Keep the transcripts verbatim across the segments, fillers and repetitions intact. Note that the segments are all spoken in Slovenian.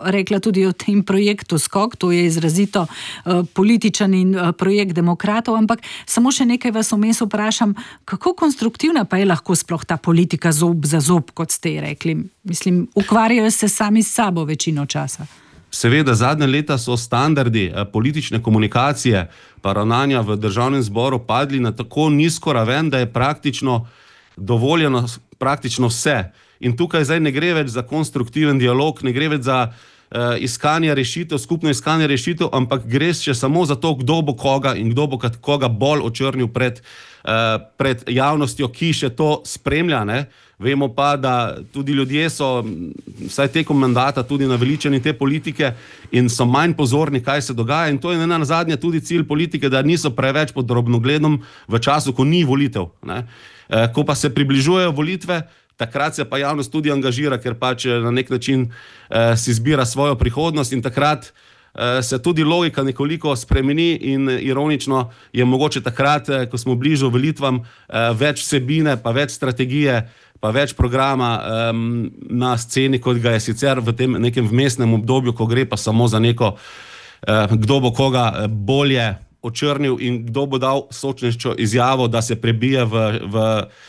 rekla tudi o tem projektu Skok, to je izrazito uh, političen in uh, projekt demokratov, ampak samo še nekaj vas vmes vprašam, kako konstruktivna pa je lahko sploh ta politika zob za zob, kot ste rekli? Mislim, ukvarjajo se sami s sabo večino časa. Seveda, zadnje leta so standardi politične komunikacije pa ravnanja v državnem zboru padli na tako nizko raven, da je praktično dovoljeno praktično vse. In tukaj zdaj ne gre več za konstruktiven dialog, ne gre več za uh, iskanje rešitev, skupno iskanje rešitev, ampak gre še samo za to, kdo bo koga in kdo bo koga bolj očrnil pred, uh, pred javnostjo, ki še to spremlja, ne? Vemo pa, da tudi ljudje so, vsaj tekom mandata, tudi naveličeni te politike in so manj pozorni, kaj se dogaja. In to je na zadnje tudi cilj politike, da niso preveč pod drobnogledom v času, ko ni volitev. Ne? E, ko pa se približujejo volitve, takrat se pa javnost tudi angažira, ker pač na nek način e, si zbira svojo prihodnost in takrat e, se tudi logika nekoliko spremeni in ironično je mogoče takrat, e, ko smo bližu volitvam, e, več vsebine, pa več strategije, pa več programa um, na sceni, kot ga je sicer v tem nekem vmesnem obdobju, ko gre pa samo za neko, uh, kdo bo koga bolje očrnil in kdo bo dal sočnejšo izjavo, da se prebije v, v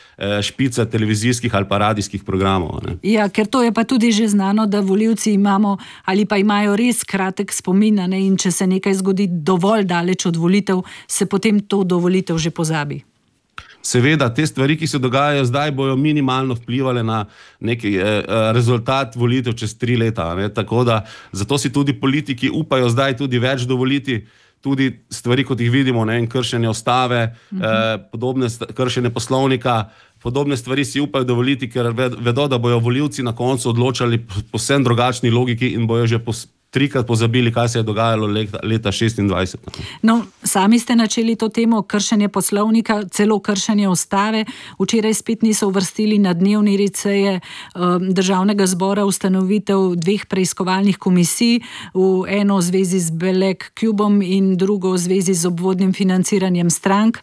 špice televizijskih ali pa radijskih programov. Ne. Ja, ker to je pa tudi že znano, da volivci imamo ali pa imajo res kratek spomin, ne, in če se nekaj zgodi dovolj daleč od volitev, se potem to do volitev že pozabi. Seveda, te stvari, ki se dogajajo zdaj, bojo minimalno vplivali na neki eh, rezultat volitev čez tri leta. Ne? Tako da, zato si tudi politiki upajo zdaj tudi več dovoliti, tudi stvari, kot jih vidimo, ne? Kršenje ustave, uh-huh. eh, podobne st- kršenje poslovnika, podobne stvari si upajo dovoliti, ker vedo, da bojo volivci na koncu odločali povsem drugačni logiki in bojo že pos- trikrat pozabili, kaj se je dogajalo leta, leta šestindvajset. No, sami ste načeli to temo kršenje poslovnika, celo kršenje ustave. Včeraj spet niso uvrstili na dnevni red seje um, državnega zbora ustanovitev dveh preiskovalnih komisij, v eno v zvezi z Belek Cubom in drugo v zvezi z obvodnim financiranjem strank.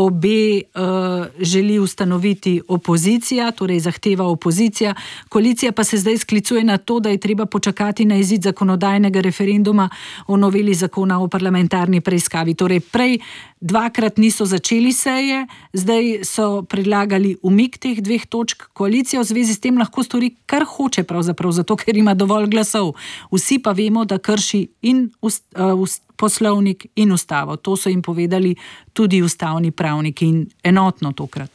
Obe uh, želi ustanoviti opozicija, torej zahteva opozicija. Koalicija pa se zdaj sklicuje na to, da je treba počakati na izid zakonodaje referenduma o noveli zakona o parlamentarni preiskavi. Torej, prej dvakrat niso začeli seje, zdaj so predlagali umik teh dveh točk. Koalicija v zvezi s tem lahko stori, kar hoče pravzaprav, zato ker ima dovolj glasov. Vsi pa vemo, da krši in ust, uh, ust, poslovnik in ustavo. To so jim povedali tudi ustavni pravniki in enotno tokrat.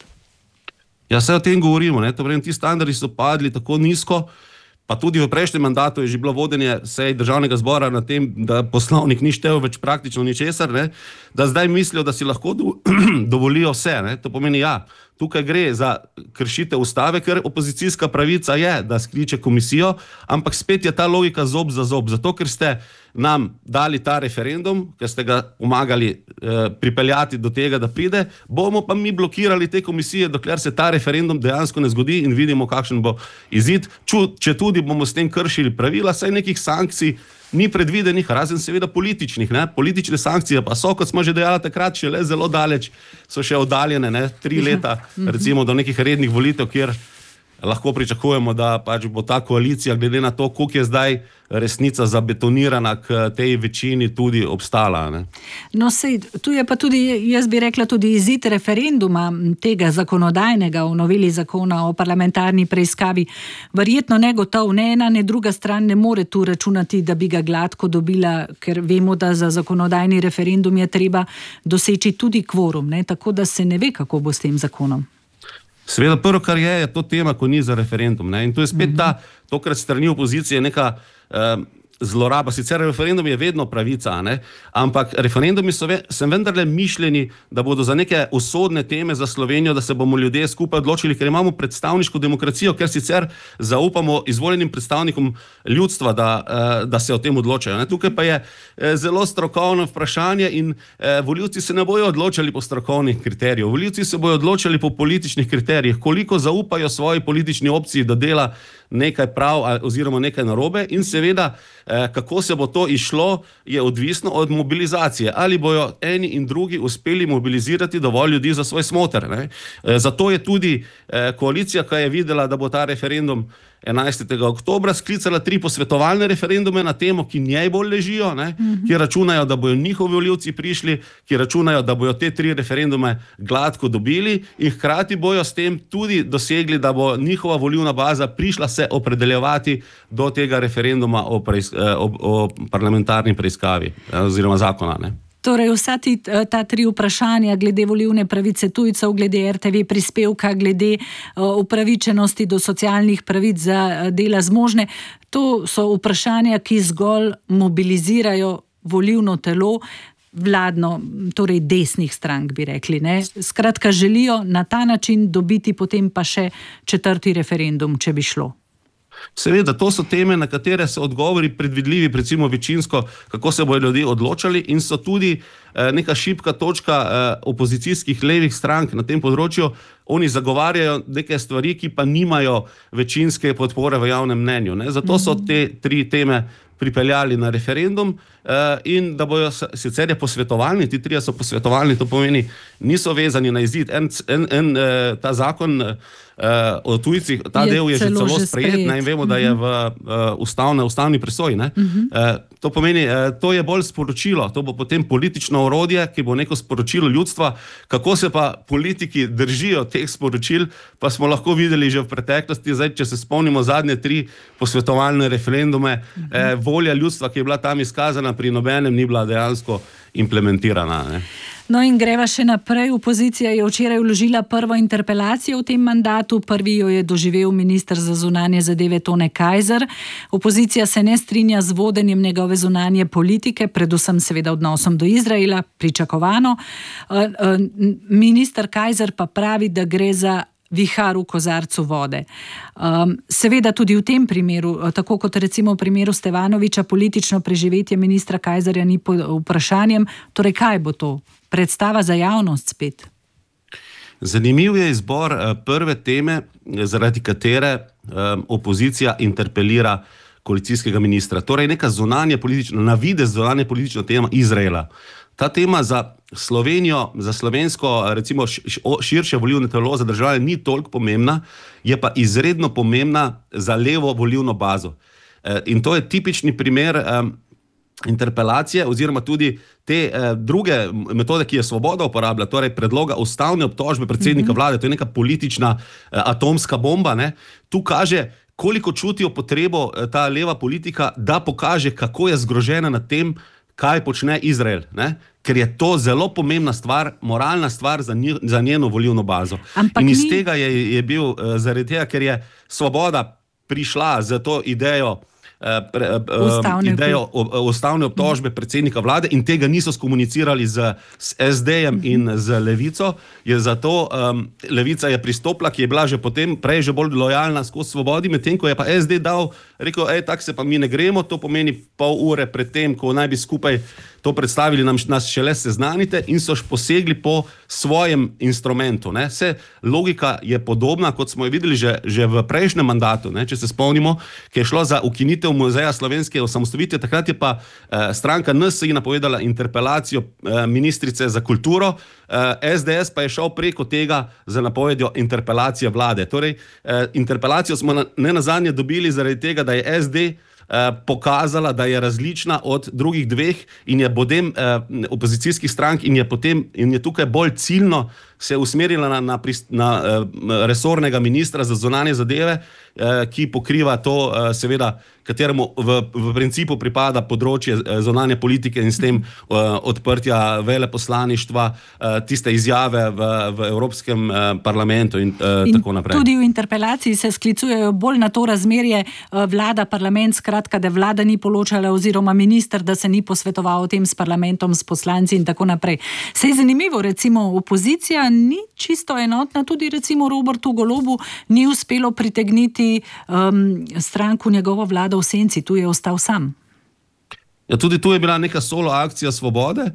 Ja, se o tem govorimo, ne? To vrem, ti standardi so padli tako nizko, pa tudi v prejšnjem mandatu je že bilo vodenje sej državnega zbora na tem, da poslovnik ni štel več praktično ničesar, ne, da zdaj mislijo, da si lahko do, dovolijo vse. Ne. To pomeni, ja, tukaj gre za kršitev ustave, ker opozicijska pravica je, da skliče komisijo, ampak spet je ta logika zob za zob, zato ker ste nam dali ta referendum, ker ste ga pomagali eh, pripeljati do tega, da pride, bomo pa mi blokirali te komisije, dokler se ta referendum dejansko ne zgodi in vidimo, kakšen bo izid. Ču, če tudi bomo s tem kršili pravila, saj nekih sankcij ni predvidenih, razen seveda političnih. Ne? Politične sankcije pa so, kot smo že dejali takrat, še le zelo daleč, so še oddaljene, ne? tri leta, recimo do nekih rednih volitev, kjer lahko pričakujemo, da pač bo ta koalicija, glede na to, koliko je zdaj resnica zabetonirana, k tej večini tudi obstala. Ne? No, sej, tu je pa tudi, jaz bi rekla, tudi izid referenduma tega zakonodajnega o noveli zakona o parlamentarni preiskavi. Verjetno negotov, ne ena, ne druga stran ne more tu računati, da bi ga gladko dobila, ker vemo, da za zakonodajni referendum je treba doseči tudi kvorum, ne? Tako da se ne ve, kako bo s tem zakonom. Seveda, prvo, kar je, je to tema, ko ni za referendum. Ne? In tu je spet ta, tokrat strani opozicije, neka eh, zloraba. Sicer referendum je vedno pravica, ne? Ampak referendumi so ve, sem vendarle mišljeni, da bodo za neke usodne teme za Slovenijo, da se bomo ljudje skupaj odločili, ker imamo predstavniško demokracijo, ker sicer zaupamo izvoljenim predstavnikom ljudstva, da, eh, da se o tem odločajo. Ne? Tukaj pa je eh, zelo strokovno vprašanje in eh, volivci se ne bojo odločali po strokovnih kriterijih. Volivci se bojo odločali po političnih kriterijih, koliko zaupajo svoji politični opciji, da dela nekaj prav oziroma nekaj narobe in seveda, eh, kako se bo to išlo, je odvisno od mobilizacije. Ali bojo eni in drugi uspeli mobilizirati dovolj ljudi za svoj smoter. Ne? Eh, zato je tudi eh, koalicija, ki je videla, da bo ta referendum enajstega oktobra sklicala tri posvetovalne referendume na temo, ki njej bolj ležijo, ne, mm-hmm. ki računajo, da bojo njihovi volivci prišli, ki računajo, da bojo te tri referendume gladko dobili in hkrati bojo s tem tudi dosegli, da bo njihova volivna baza prišla se opredeljevati do tega referenduma o, preisk- o, o parlamentarni preiskavi oziroma zakona. Ne. Torej, vsa ti, ta tri vprašanja glede volilne pravice tujcev, glede er te ve prispevka, glede upravičenosti do socialnih pravic za dela zmožne, to so vprašanja, ki zgolj mobilizirajo volilno telo, vladno, torej desnih strank, bi rekli. Ne? Skratka, želijo na ta način dobiti potem pa še četrti referendum, če bi šlo. Seveda, to so teme, na katere so odgovori predvidljivi, recimo večinsko, kako se bodo ljudje odločali in so tudi eh, neka šibka točka eh, opozicijskih levih strank na tem področju. Oni zagovarjajo neke stvari, ki pa nimajo večinske podpore v javnem mnenju. Ne? Zato so te tri teme pripeljali na referendum eh, in da bojo sicer je posvetovalni, ti trije so posvetovalni, to pomeni, niso vezani na izid. En, en, en eh, ta zakon eh, o tujcih, ta je del je celo že celo sprejet, sprejet. Ne, in vemo, da je v uh, ustavne, ustavni presoji. Ne. Uh-huh. Uh, to pomeni, uh, to je bolj sporočilo, to bo potem politično orodje, ki bo neko sporočilo ljudstva, kako se pa politiki držijo teh sporočil, pa smo lahko videli že v preteklosti. Zdaj, če se spomnimo zadnje tri posvetovalne referendume, uh-huh. eh, volja ljudstva, ki je bila tam izkazana, pri nobenem ni bila dejansko implementirana. Ne. No in greva še naprej. Opozicija je včeraj vložila prvo interpelacijo v tem mandatu. Prvi jo je doživel minister za zunanje zadeve Tone Kajzer. Opozicija se ne strinja z vodenjem njegove zunanje politike, predvsem seveda odnosom do Izraela, pričakovano. Minister Kajzer pa pravi, da gre za vihar v kozarcu vode. Um, seveda tudi v tem primeru, tako kot recimo v primeru Stevanoviča, politično preživetje ministra Kajzerja ni pod vprašanjem. Torej, kaj bo to? Predstava za javnost spet? Zanimiv je izbor uh, prve teme, zaradi katere um, opozicija interpelira koalicijskega ministra. Torej, neka zunanje politična, navidez zunanje politična tema Izraela. Ta tema za Slovenijo, za slovensko, recimo širše volilno telo, za državljane ni toliko pomembna, je pa izredno pomembna za levo volilno bazo. In to je tipični primer um, interpelacije oziroma tudi te uh, druge metode, ki je Svoboda uporablja, torej predloga ustavne obtožbe predsednika mm-hmm. vlade, to je neka politična uh, atomska bomba. Ne? Tu kaže, koliko čutijo potrebo uh, ta leva politika, da pokaže, kako je zgrožena nad tem, kaj počne Izrael, ne? Ker je to zelo pomembna stvar, moralna stvar za, nj, za njeno volilno bazo. Ampak in iz ni... tega je, je bil uh, zaradi tega, ker je Svoboda prišla za to idejo, uh, pre, uh, ustavne, idejo uh, ustavne obtožbe predsednika vlade in tega niso skomunicirali z, z es de-jem uh-huh. in z Levico, je zato um, Levica je pristopila, ki je bila že potem prej že bolj lojalna skozi Svobodi, medtem ko je pa es de dal, rekel, ej, tak se pa mi ne gremo, to pomeni pol ure pred tem, ko naj bi skupaj to predstavili, nam, nas šele seznanite in so posegli po svojem instrumentu. Ne. Vse logika je podobna, kot smo jo videli že, že v prejšnjem mandatu, ne. Če se spomnimo, ki je šlo za ukinitev Muzeja slovenske osamosvojitve, takrat je pa eh, stranka en es i napovedala interpelacijo eh, ministrice za kulturo, eh, es de es pa je šel preko tega za napovedjo interpelacije vlade. Torej, eh, interpelacijo smo na, ne nazadnje dobili zaradi tega, da je es de pokazala, da je različna od drugih dveh in je bodem eh, opozicijskih strank in je potem in je tukaj bolj ciljno se usmerila na, na, na eh, resornega ministra za zunanje zadeve, eh, ki pokriva to, eh, seveda, kateremu v, v principu pripada področje eh, zunanje politike in s tem eh, odprtja veleposlaništva, eh, tiste izjave v, v Evropskem eh, parlamentu in, eh, in tako naprej. Tudi v interpelaciji se sklicujejo bolj na to razmerje eh, vlada-parlament, skratka, da vlada ni poločala oziroma minister, da se ni posvetoval o tem s parlamentom, s poslanci in tako naprej. Se je zanimivo, recimo opozicija ni čisto enotna, tudi recimo Robertu Golobu ni uspelo pritegniti um, stranku njegovo vlado v senci, tu je ostal sam. Ja, tudi tu je bila neka solo akcija Svobode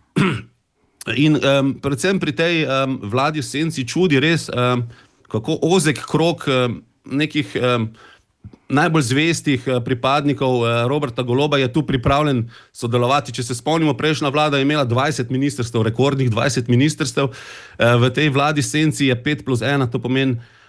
in um, predvsem pri tej um, vladi v senci čudi res, um, kako ozek krog um, nekih um, najbolj zvestih pripadnikov Roberta Goloba je tu pripravljen sodelovati. Če se spomnimo, prejšnja vlada je imela dvajset ministrstev, rekordnih dvajset ministrstev. V tej vladi senci je pet plus ena, to pomeni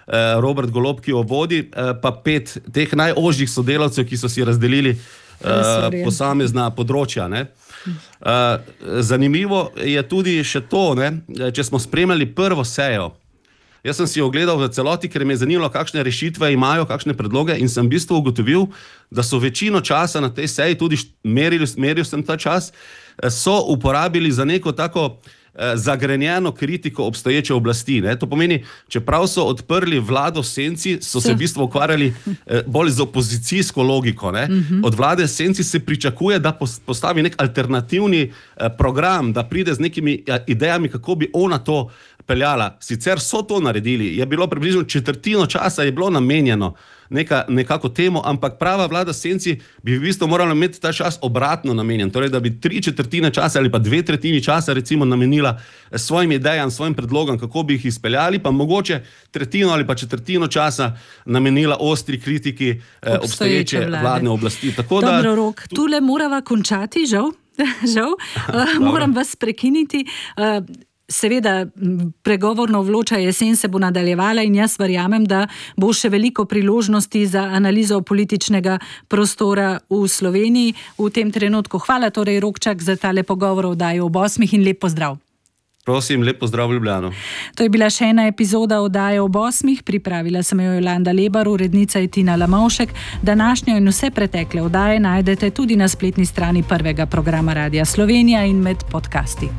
Robert Golob, ki jo vodi, pa pet teh najožjih sodelavcev, ki so si razdelili Resorje. Posamezna področja. Ne. Zanimivo je tudi še to, ne, če smo spremljali prvo sejo. Jaz sem si jo ogledal v celoti, ker me je zanimalo, kakšne rešitve imajo, kakšne predloge, in sem v bistvu ugotovil, da so večino časa na tej seji, tudi meril, meril sem ta čas, so uporabili za neko tako eh, zagrenjeno kritiko obstoječe oblasti. Ne. To pomeni, čeprav so odprli vlado v senci, so se v bistvu ukvarjali eh, bolj z opozicijsko logiko. Ne. Od vlade v senci se pričakuje, da postavi nek alternativni eh, program, da pride z nekimi eh, idejami, kako bi ona to peljala. Sicer so to naredili, je bilo približno četrtino časa je bilo namenjeno neka, nekako temu, ampak prava vlada senci bi v bistvu morala imeti ta čas obratno namenjen, torej da bi tri četrtine časa ali pa dve tretjini časa recimo namenila svojim idejam, svojim predlogom, kako bi jih izpeljali, pa mogoče tretjino ali pa četrtino časa namenila ostri kritiki eh, obstoječe vlade. Vladne oblasti. Tako Dobro, da, Rok, tule morava končati, žal, žal. uh, moram vas prekiniti. Uh, Seveda, pregovorno vloča jesen se bo nadaljevala in jaz verjamem, da bo še veliko priložnosti za analizo političnega prostora v Sloveniji v tem trenutku. Hvala torej, Rokčak, za tale pogovor o oddaji ob osmih in lep pozdrav. Prosim, lep pozdrav v Ljubljano. To je bila še ena epizoda oddaje ob osmih, pripravila sem jo Jolanda Lebar, urednica je Tina Lamovšek. Današnjo in vse pretekle oddaje najdete tudi na spletni strani prvega programa Radia Slovenija in med podcasti.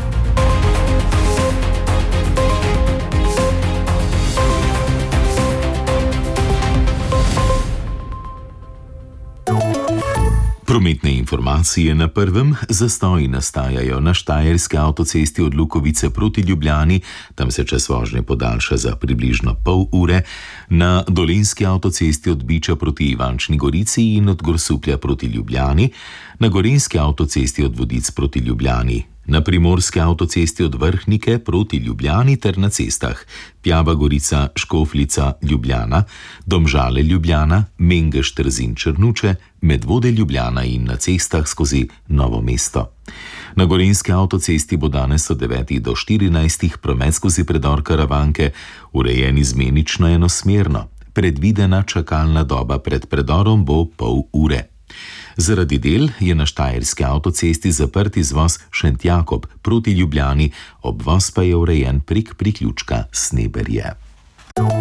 Prometne informacije na prvem. Zastoji nastajajo na štajerski avtocesti od Lukovice proti Ljubljani, tam se čas vožnje podaljša za približno pol ure, na dolenjski avtocesti od Biča proti Ivančni Gorici in od Grosuplja proti Ljubljani, na gorenjski avtocesti od Vodic proti Ljubljani, na primorski avtocesti od Vrhnike proti Ljubljani ter na cestah Pjaba Gorica, Škofljica, Ljubljana, Domžale Ljubljana, Mengeš Trzin Črnuče, Medvode Ljubljana in na cestah skozi Novo mesto. Na gorenjski avtocesti bo danes od devetih do štirinajstih promet skozi predor Karavanke urejen izmenično enosmerno. Predvidena čakalna doba pred predorom bo pol ure. Zaradi del je na štajerski avtocesti zaprt izvoz Šentjakob proti Ljubljani, obvoz pa je urejen prek priključka Sneberje.